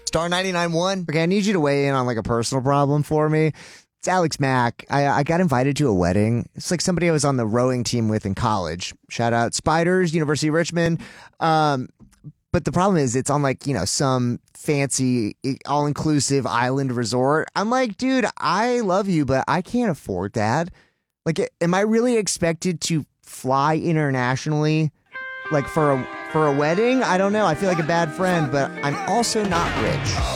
Star 99.1. Okay, I need you to weigh in on like a personal problem for me. It's Alex Mack. I got invited to a wedding. It's like somebody I was on the rowing team with in college. Shout out Spiders, University of Richmond. But the problem is it's on like, some fancy all-inclusive island resort. I'm like, dude, I love you, but I can't afford that. Like, am I really expected to fly internationally like for a wedding? I don't know. I feel like a bad friend, but I'm also not rich.